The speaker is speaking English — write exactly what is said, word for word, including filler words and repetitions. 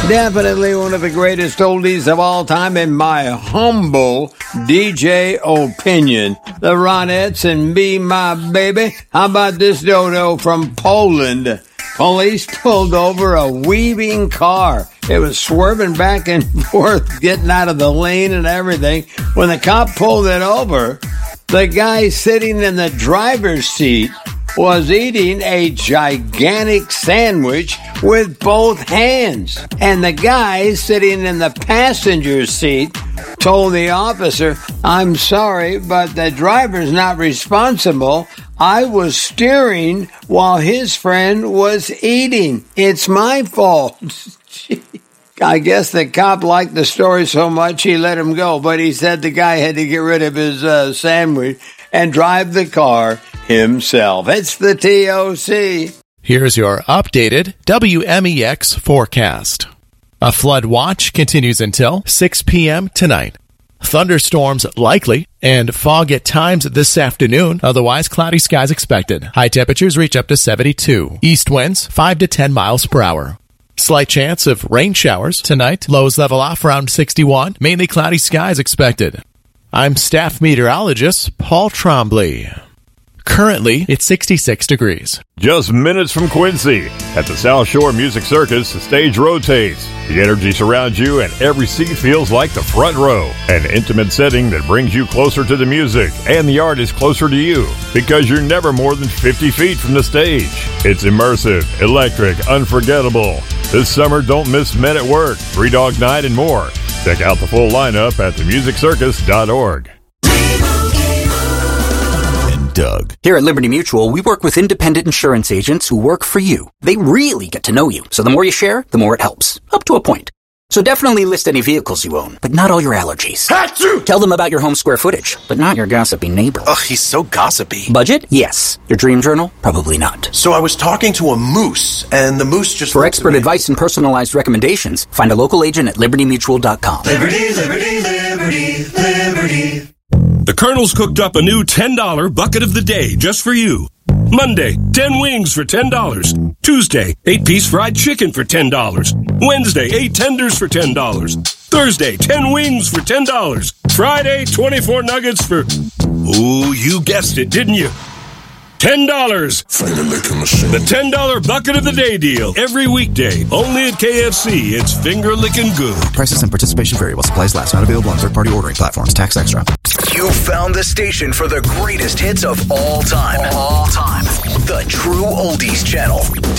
Definitely one of the greatest oldies of all time, in my humble D J opinion. The Ronettes and Be My Baby. How about this dodo from Poland? Police pulled over a weaving car. It was swerving back and forth, getting out of the lane and everything. When the cop pulled it over, the guy sitting in the driver's seat was eating a gigantic sandwich with both hands. And the guy sitting in the passenger seat told the officer, "I'm sorry, but the driver's not responsible. I was steering while his friend was eating. It's my fault." I guess the cop liked the story so much he let him go, but he said the guy had to get rid of his uh, sandwich and drive the car himself. It's the T O C. Here's your updated W M E X forecast. A flood watch continues until six p.m. tonight. Thunderstorms likely and fog at times this afternoon. Otherwise, cloudy skies expected. High temperatures reach up to seventy-two. East winds five to ten miles per hour. Slight chance of rain showers tonight. Lows level off around sixty-one. Mainly cloudy skies expected. I'm staff meteorologist Paul Trombley. Currently, it's sixty-six degrees. Just minutes from Quincy. At the South Shore Music Circus, the stage rotates. The energy surrounds you, and every seat feels like the front row. An intimate setting that brings you closer to the music, and the artist closer to you, because you're never more than fifty feet from the stage. It's immersive, electric, unforgettable. This summer, don't miss Men at Work, Three Dog Night, and more. Check out the full lineup at the music circus dot org. Doug. Here at Liberty Mutual, we work with independent insurance agents who work for you. They really get to know you, so the more you share, the more it helps. Up to a point. So definitely list any vehicles you own, but not all your allergies. Achoo! Tell them about your home square footage, but not your gossipy neighbor. Ugh, he's so gossipy. Budget? Yes. Your dream journal? Probably not. So I was talking to a moose, and the moose just... For expert advice and personalized recommendations, find a local agent at liberty mutual dot com. Liberty, liberty, liberty, liberty. The Colonel's cooked up a new ten dollar bucket of the day just for you. Monday, ten wings for ten dollars. Tuesday, eight piece fried chicken for ten dollars. Wednesday, eight tenders for ten dollars. Thursday, ten wings for ten dollars. Friday, twenty-four nuggets for... Ooh, you guessed it, didn't you? ten dollars. Finger licking machine. The ten dollar bucket of the day deal. Every weekday. Only at K F C. It's finger licking good. Prices and participation vary while supplies last. Not available on third-party ordering platforms. Tax extra. You found the station for the greatest hits of all time. All time. The True Oldies Channel.